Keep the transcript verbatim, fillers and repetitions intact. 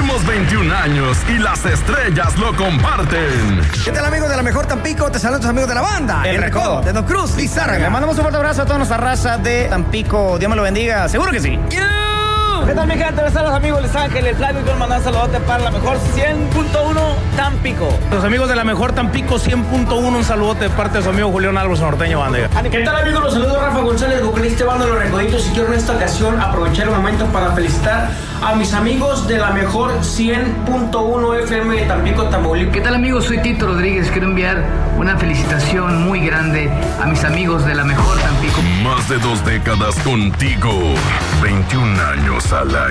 Cumplimos veintiún años y las estrellas lo comparten. ¿Qué tal, amigos de la Mejor Tampico? Te saludan tus amigos de la banda. El Recodo. De Don Cruz, Lizárraga. Le mandamos un fuerte abrazo a toda nuestra raza de Tampico. Dios me lo bendiga. Seguro que sí. ¿Qué tal, mi gente? Les saludos, amigos Los Ángeles. Flavio, quiero mandar un saludote para la Mejor cien punto uno Tampico. Los amigos de la Mejor Tampico cien punto uno, un saludote de parte de su amigo Julián Álvarez Norteño Banda. ¿Qué tal, amigos? Los saludo Rafa González, vocalista Banda Los Recoditos, y quiero en esta ocasión aprovechar el momento para felicitar a mis amigos de la Mejor cien punto uno F M de Tampico, Tamaulipas. ¿Qué tal, amigos? Soy Tito Rodríguez. Quiero enviar una felicitación muy grande a mis amigos de la Mejor Tampico. Más de dos décadas contigo. veintiún años al aire.